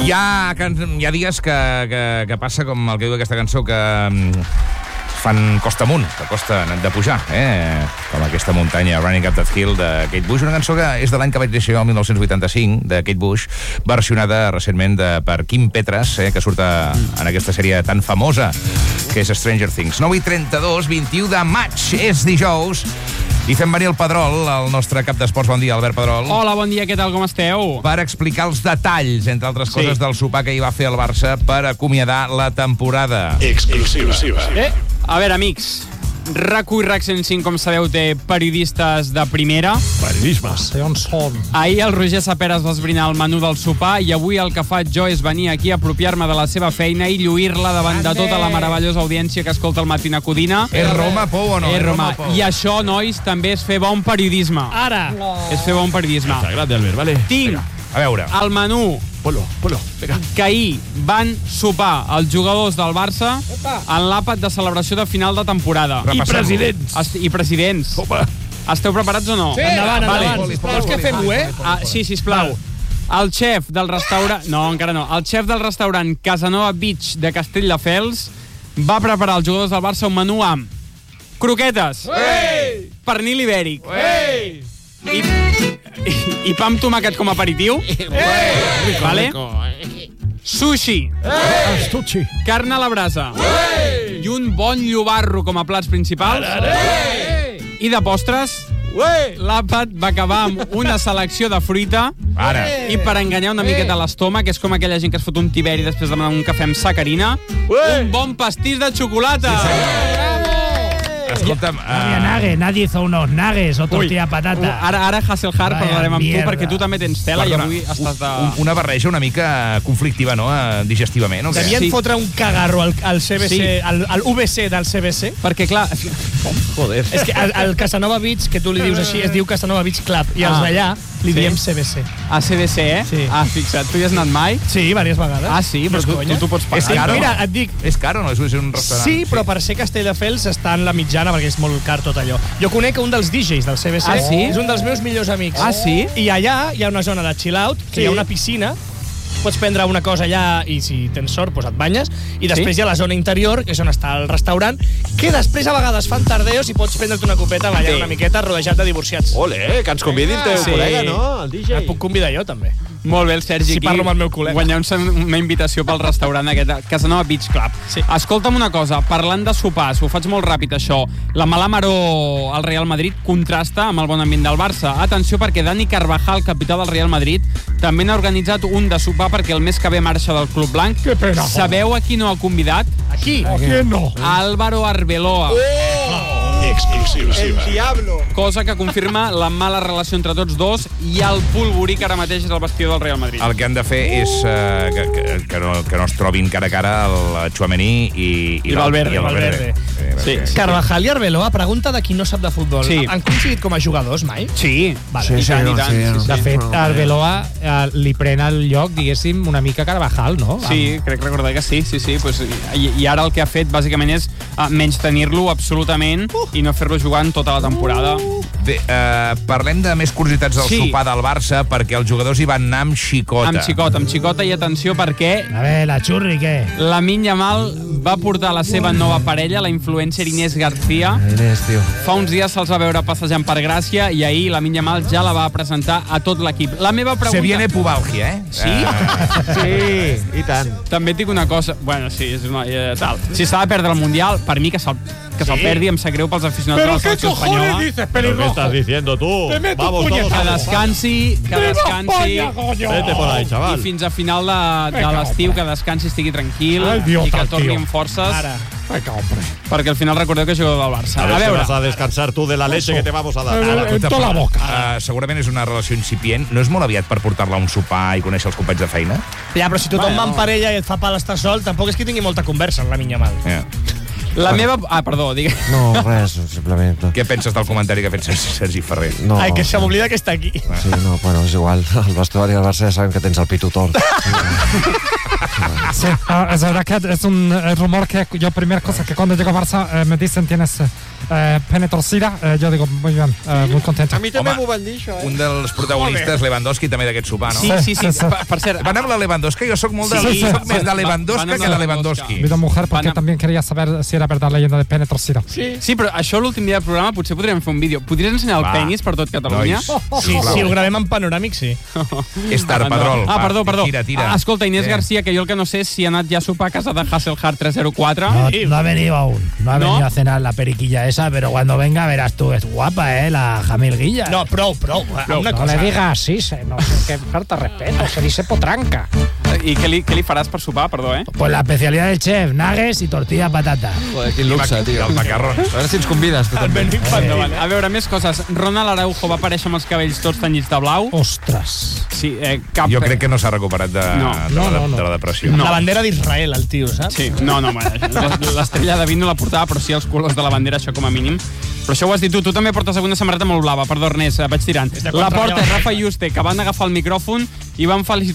Hi ha dies que passa com el que diu aquesta cançó, que fan costa amunt, que costa de pujar, com aquesta muntanya Running Up That Hill de Kate Bush, una cançó que és de l'any que vaig néixer jo, el 1985, de Kate Bush, versionada recentment per Kim Petras, que surt en aquesta sèrie tan famosa que és Stranger Things. 9:32, 21 de maig, és dijous, i fem venir el Pedrol, el nostre cap d'esports. Bon dia, Albert Pedrol. Hola, bon dia, què tal, com esteu? Per explicar els detalls, entre altres coses, del sopar que hi va fer el Barça per acomiadar la temporada. Exclusiva. A veure, amics, RAC1 i RAC 105, com sabeu, té periodistes de primera. Periodismes. On són? Ahir el Roger Saperas va esbrinar el menú del sopar i avui el que faig jo és venir aquí a apropiar-me de la seva feina i lluir-la davant de tota la meravellosa audiència que escolta el Matina Codina. És Roma, Pou o no? És Roma. I això, nois, també és fer bon periodisme. Ara! És fer bon periodisme. Grande, Albert, vale. Tinc A veure. el menú Polo, vinga. que ahir van sopar els jugadors del Barça en l'àpat de celebració de final de temporada. I presidents. I presidents. Opa. Esteu preparats o no? Sí. Endavant. Vols que fem-ho, Sí, sisplau. El xef del restaurant... No, encara no. El xef del restaurant Casanova Beach de Castelldefels va preparar als jugadors del Barça un menú amb croquetes, pernil ibèric i pa amb tomàquet com a aperitiu, vale? Sushi, carn a la brasa i un bon llobarro com a plats principals. I de postres, l'àpat va acabar amb una selecció de fruita. Ara. I per enganyar una miqueta l'estómac, que és com aquella gent que es fot un tiberi després de demanar un cafè amb sacarina, un bon pastís de xocolata. Escolta'm... Había nugget, nadie hizo unos nuggets o tortilla patata. Ara Hasselhard Vaya parlarem amb tu, mierda. perquè tu també tens tela i avui estàs de... Una barreja una mica conflictiva, no?, digestivament, o què? Devien Sí. fotre un cagarro al CBC, Sí. al VC del CBC. Perquè, clar... Joder. És que el Casanova Beach, que tu li dius així, es diu Casanova Beach Club, i els d'allà li Sí. diem CBC. A CBC, Sí. Ah, fixa't, tu hi has anat mai? Sí, diverses vegades. Ah, sí? Però No és tu pots pagar. És caro. Mira, et dic, És caro, no? És un restaurant. sí, però per ser Castelldefels està en la mitjana, perquè és molt car tot allò. Jo conec un dels DJs del CBC, Ah, sí? és un dels meus millors amics. Ah, sí? I allà hi ha una zona de chill-out, que hi ha una piscina, pots prendre una cosa allà i si tens sort, doncs et banyes, i després hi ha la zona interior, que és on està el restaurant, que després a vegades fan tardeos i pots prendre't una copeta, ballar Sí. una miqueta rodejat de divorciats. Ole, que ens convidi el teu Sí. col·lega, no? El DJ. Et puc convidar jo, també. Molt bé, el Sergi, Si aquí parlo amb el meu col·lega. guanyar una invitació pel restaurant aquest, Casanova Beach Club. Sí. Escolta'm una cosa, parlant de sopars, ho faig molt ràpid, això. La mala maror al Real Madrid contrasta amb el bon ambient del Barça. Atenció, perquè Dani Carvajal, capità del Real Madrid, també n'ha organitzat un de sopar perquè el mes que ve marxa del Club Blanc. Que pena. Sabeu a qui no ha convidat? Aquí. ¿A quién no? A Álvaro Arbeloa. Exclusiva. El diablo. Cosa que confirma la mala relació entre tots dos i el polvorí que ara mateix és el vestidor del Real Madrid. El que han de fer és que no es trobin cara a cara el Tchouaméni i Valverde. Sí. Carvajal i Arbeloa, pregunta de qui no sap de futbol. Sí. Han coincidit com a jugadors mai? Sí, Vale. i tant, i tant. Sí, De sí. fet, Arbeloa li pren el lloc, diguéssim, una mica Carvajal, no? Sí, crec recordar que sí. Pues, i ara el que ha fet, bàsicament, és menys tenir-lo absolutament i no fer-lo jugant tota la temporada. Bé, parlem de més curiositats del Sí. sopar del Barça, perquè els jugadors hi van anar amb xicota. Amb xicota, i atenció perquè A ver, la churri, què? Lamine Yamal va portar la seva nova parella, la influencer Inés García. Fa uns dies se'ls va veure passejant per Gràcia i ahir Lamine Yamal ja la va presentar a tot l'equip. La meva pregunta... Se viene Pubalgia, Sí? Sí, i tant. També et dic una cosa... Bueno, sí, és una... tal. Si s'ha de perdre el Mundial, per mi que se'l perdi, em sap greu pels aficionats de la selecció espanyola. dices, ¿Pero qué estás diciendo tú? Te meto Vamos un todos. Que puñetazo. descansi, Vete por ahí, chaval. i fins a final de l'estiu que descansi, estigui tranquil Ai, Dios, i que torni tio. amb forces, Ara. Venga, hombre. perquè al final recordeu que és jugador del Barça. A ver si vas a descansar tú de la leche que te vamos a dar. En tota la boca. Segurament és una relació incipient. No és molt aviat per portar-la a un sopar i conèixer els companys de feina? Ja, però si tothom va en parella i et fa pal estar sol, tampoc és que tingui molta conversa en la Yamal. La meva... Ah, perdó, digues. No, res, simplement. Què penses del comentari que ha fet Sergi Ferrer? No, Ai, que se m'oblida que està aquí. Sí, no, bueno, és igual. El vestuari del Barça ja sabem que tens el pitu tort. Sí, es verdad que es un rumor que yo primera cosa que cuando llego a Barça me dicen tienes pene torcida, yo digo muy bien, muy contento. A mi també Home, m'ho van dir, això, Un dels protagonistes, Lewandowski, també d'aquest sopar, no? Sí. Per cert, Van amb la Lewandowski, jo sóc molt de, Sí. soc més de Van Lewandowski amb que de la Lewandowski. Mi mujer porque Van a- también quería saber si era verdad la leyenda de pene torcida. sí, però això l'últim dia del programa potser podríem fer un vídeo. Podries ensenyar el Va. penis per tot Catalunya? Nois, Sí, sisplau. si ho gravem en panoràmic, sí. És tard, Pedrol. Ah, Va, perdó. Tira. Escolta, Inés García, que jo el que no sé és si ha anat ja a sopar a casa de Hasselhard 304. No ha venido aún. No ha ¿No? venido a cenar la periquilla esa, pero cuando venga verás tú, es guapa, la Jamilguilla. No, prou. Una no cosa. le digas así, no sé qué falta de respeto, se dice potranca. I què li faràs per sopar, perdó, Pues la especialidad del chef, nuggets y tortilla patata. Joder, quin luxe, tio. Els macarrons. A veure si ens convides, tu també. A veure, més coses. Ronald Araujo va aparèixer amb els cabells tots tenyits de blau. Ostras. Sí, cap... Jo crec que no s'ha recuperat de la depressió. La bandera d'Israel, el tio, saps? Sí, no, l'estrella de David no la portava, però sí els colors de la bandera, això com a mínim. Però això ho has dit tu també portes avui una samarreta molt blava. Perdó, Ernest, vaig tirant. La porta, Rafa Yuste, que van agafar el micròfon i van felicitar